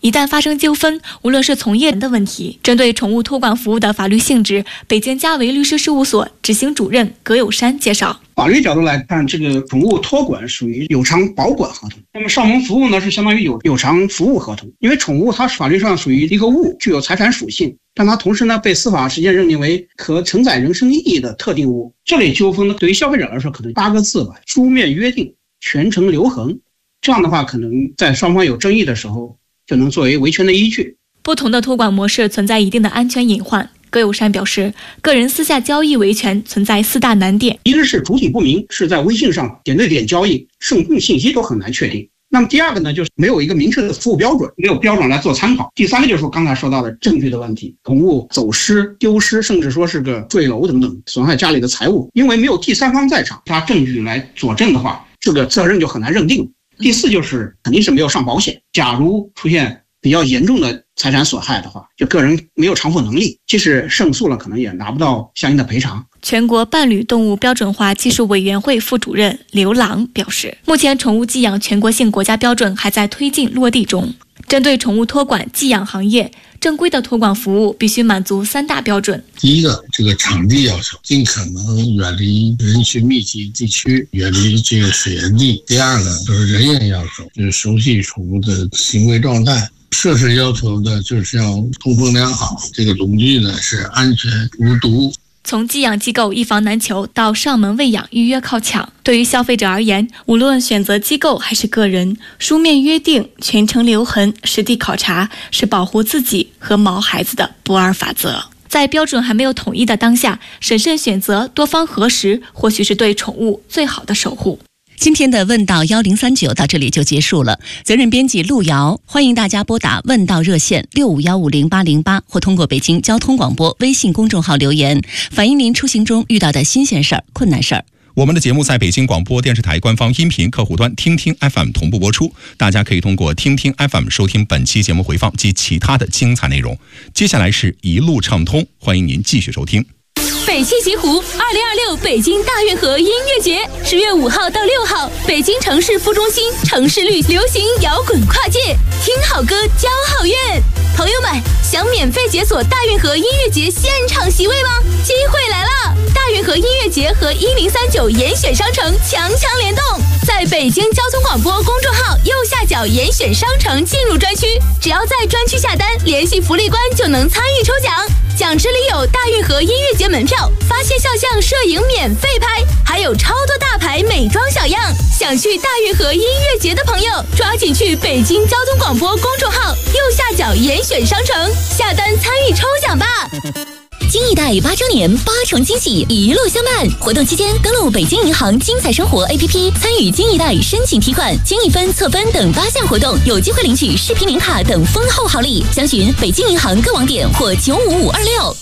一旦发生纠纷，无论是从业人的问题，针对宠物托管服务的法律性质，北京嘉维律师事务所执行主任葛友山介绍。 法律角度来看，这个宠物托管属于有偿保管合同，那么上门服务呢是相当于有偿服务合同。因为宠物它法律上属于一个物，具有财产属性，但它同时呢被司法实践认定为可承载人身意义的特定物。这类纠纷呢，对于消费者来说可能8个字吧：书面约定，全程留痕。这样的话，可能在双方有争议的时候，就能作为维权的依据。 不同的托管模式存在一定的安全隐患。葛友山表示，个人私下交易维权存在4大难点： 一个是主体不明，是在微信上点对点交易，受控信息都很难确定。那么第二个呢，就是没有一个明确的服务标准，没有标准来做参考。第三个就是我刚才说到的证据的问题，宠物走失、丢失，甚至说是个坠楼等等，损害家里的财物，因为没有第三方在场，他证据来佐证的话，这个责任就很难认定。第四就是肯定是没有上保险，假如出现比较严重的财产损害的话，就个人没有偿付能力，即使胜诉了，可能也拿不到相应的赔偿。 全国伴侣动物标准化技术委员会副主任刘郎表示，目前宠物寄养全国性国家标准还在推进落地中。针对宠物托管寄养行业，正规的托管服务必须满足3大标准。 第一个，这个场地要求尽可能远离人群密集地区，远离这个水源地。第二个就是人员要求，就是熟悉宠物的行为状态。设施要求的就是要通风良好，这个笼具呢是安全无毒。 从寄养机构一房难求到上门喂养预约靠抢，对于消费者而言，无论选择机构还是个人，书面约定、全程留痕、实地考察是保护自己和毛孩子的不二法则。在标准还没有统一的当下，审慎选择、多方核实，或许是对宠物最好的守护。 今天的问道1039到这里就结束了。责任编辑陆瑶，欢迎大家拨打问道热线65150808，或通过北京交通广播微信公众号留言，反映您出行中遇到的新鲜事儿、困难事儿。 我们的节目在北京广播电视台官方音频客户端听听 FM 同步播出，大家可以通过听听 FM 收听本期节目回放及其他的精彩内容。接下来是一路畅通，欢迎您继续收听。 北汽极狐2026北京大运河音乐节10月5号到6号，北京城市副中心城市绿流行摇滚跨界，听好歌交好运。朋友们，想免费解锁大运河音乐节现场席位吗？机会来了！大运河音乐节和1039严选商城强联动，在北京交通广播公众号右下角严选商城进入专区，只要在专区下单，联系福利官就能参与抽奖。奖池里有大运河音乐节门票、发现肖像摄影免费拍，还有超多大牌美妆小样。想去大运河音乐节的朋友，抓紧去北京交通广播公众号右下角严选商城下单参与抽奖吧。 金一代8周年8重惊喜一路相伴，活动期间登录北京银行精彩生活 APP， 参与金一代申请提款、金一分、错分等8项活动，有机会领取视频领卡等丰厚好礼。详询北京银行各网点或95526。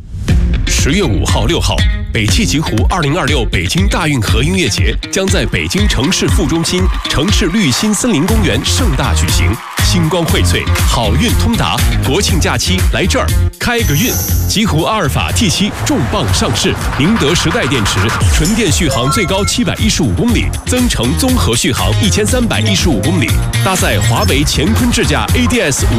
10月5号、6号，北汽极狐2026北京大运河音乐节将在北京城市副中心城市绿心森林公园盛大举行。星光荟萃，好运通达，国庆假期来这儿开个运。极狐阿尔法 T7 重磅上市，宁德时代电池，纯电续航最高715公里，增程综合续航1315公里，搭载华为乾坤智驾 ADS